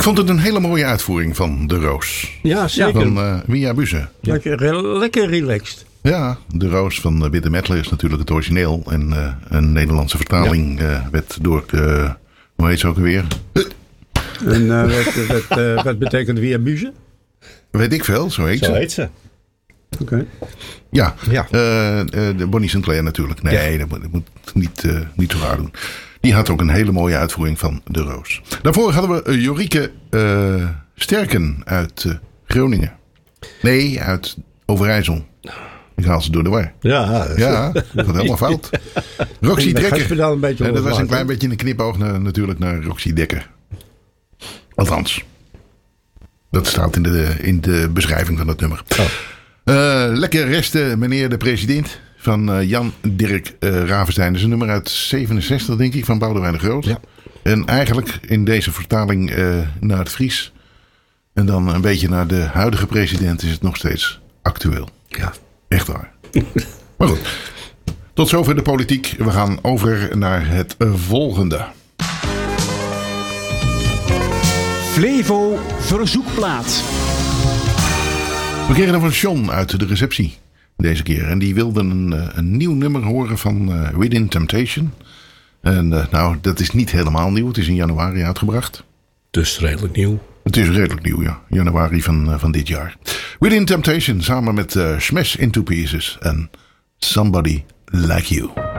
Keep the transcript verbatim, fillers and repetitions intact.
vond het een hele mooie uitvoering van De Roos. Ja, zeker. Van uh, Wia Buze. Lekker, lekker relaxed. Ja, De Roos van uh, Witte Mettler is natuurlijk het origineel. En uh, een Nederlandse vertaling ja. uh, werd door... Uh, hoe heet ze ook alweer? En uh, wat, wat, uh, wat betekent Wia Buze? Weet ik veel, zo heet zo ze. Zo heet ze. Oké. Okay. Ja, ja. Uh, uh, de Bonnie Sinclair natuurlijk. Nee, ja. dat, moet, dat moet niet, uh, niet zo raar doen. Die had ook een hele mooie uitvoering van De Roos. Daarvoor hadden we uh, Jorike uh, Sterken uit uh, Groningen. Nee, uit Overijssel. Ik haal ze door de war. Ja, ja dat gaat helemaal fout. Roxy Dekker. Een beetje ja, dat was een klein beetje een knipoog naar, natuurlijk naar Roxy Dekker. Althans. Dat staat in de, in de beschrijving van het nummer. Oh. Uh, lekker resten, meneer de president. Van uh, Jan Dirk uh, Ravenstein. Dat is een nummer uit zevenenzestig, denk ik, van Boudewijn de Groot. Ja. En eigenlijk in deze vertaling uh, naar het Fries. En dan een beetje naar de huidige president is het nog steeds actueel. Ja. Echt waar. Maar goed. Tot zover de politiek. We gaan over naar het volgende. Flevo Verzoekplaat. We kregen er van John uit de receptie deze keer. En die wilde een, een nieuw nummer horen van uh, Within Temptation. En uh, nou, dat is niet helemaal nieuw. Het is in januari uitgebracht. Dus redelijk nieuw. Het is redelijk nieuw, ja. Januari van, uh, van dit jaar. Within Temptation samen met uh, Smash Into Pieces en Somebody Like You.